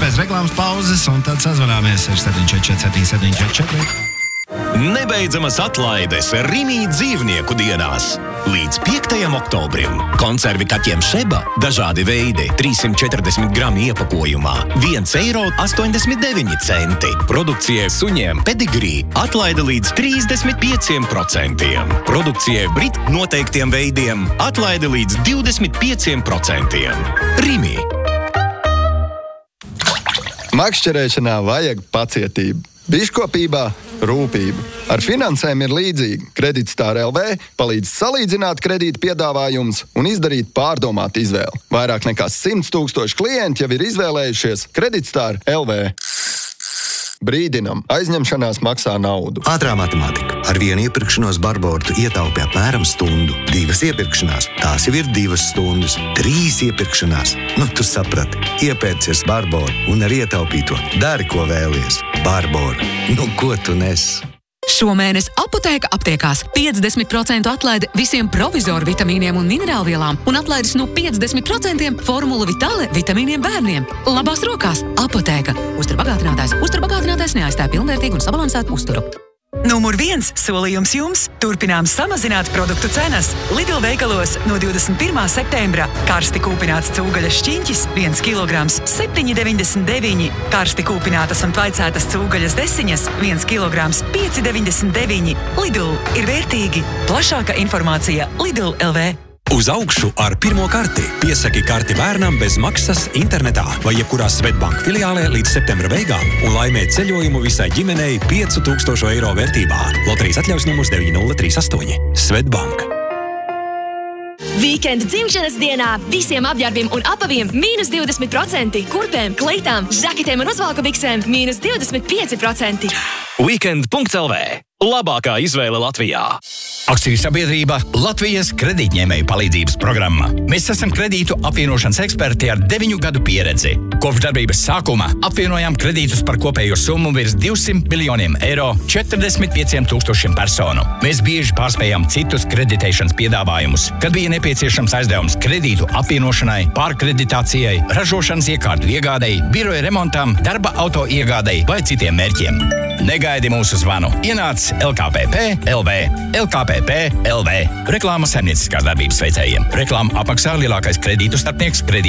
pēc reklāmas pauzes, un tad sazvanāmies ar 744. Nebeidzamas atlaides Rimi dzīvnieku dienās. Līdz 5. oktobrim. Konservi kaķiem Šeba, dažādi veidi, 340 gramu iepakojumā, 1,89 eiro. Produkcijai suņiem Pedigree atlaide līdz 35%. Produkcijai Brit noteiktiem veidiem atlaide līdz 25%. Rimi. Makšķerēšanā vajag pacietību. Biškopībā rūpību. Ar finansēm ir līdzīgi. Kreditstāra LV palīdz salīdzināt kredīta piedāvājumus un izdarīt pārdomātu izvēli. Vairāk nekā 100,000 klienti jau ir izvēlējušies Kreditstāra LV. Brīdinam, aizņemšanās maksā naudu. Ātrā matemātika. Ar vienu iepirkšanos Barbora tu ietaupi apmēram stundu. 2 iepirkšanās, tās jau ir 2 stundas. 3 iepirkšanās, tu saprati. Iepērcies Barbora un ar ietaupīto dari, ko vēlies. Barbora, ko tu nes? Šomēnes Apotēka aptiekās 50% atlaide visiem provizoru vitamīniem un minerālvielām un atlaides no 50% Formula Vitale vitamīniem bērniem. Labās rokās Apotēka. Uzturbagātinātājs neaizstāja pilnvērtīgu un sabalansētu uzturu. Numur 1 solījums jums. Turpinām samazināt produktu cenas. Lidl veikalos no 21. septembra. Karsti kūpināts cūgaļas šķiņķis 1 kilograms 7,99. Karsti kūpinātas un tvaicētas cūgaļas desiņas 1 kilograms 5,99. Lidl ir vērtīgi. Plašāka informācija Lidl LV. Uz augšu ar pirmo karti. Piesaki karti bērnam bez maksas internetā vai jebkurā Svetbank filiālē līdz septembra beigām un laimē ceļojumu visai ģimenei 5,000 eiro vērtībā. Loterijas atļaus numurs 9038. Svetbank. Weekend dzimšanas dienā visiem apģērbiem un apaviem -20%. Kurpēm, kleitām, žaketēm un uzvalku biksēm -25%. Weekend.lv. Labākā izvēle Latvijā. Akciju sabiedrība Latvijas kredītņēmēju palīdzības programma. Mēs esam kredītu apvienošanas eksperti ar 9 gadu pieredzi. Kopš darbības sākuma apvienojām kredītus par kopējo summu virs 200 miljoniem eiro 45,000 personu. Mēs bieži pārspējām citus kreditēšanas piedāvājumus, kad bija nepieciešams aizdevums kredītu apvienošanai, pārkreditācijai, ražošanas iekārtu iegādei, biroja remontam, darba auto iegādei vai citiem mērķiem. Negaidi mūsu zvanu. Ienāc LKPP LV. LKPP LV. Reklāma saimnieciskās darbības veicējiem. Reklāmu apmaksā lielākais kredītu starpnieks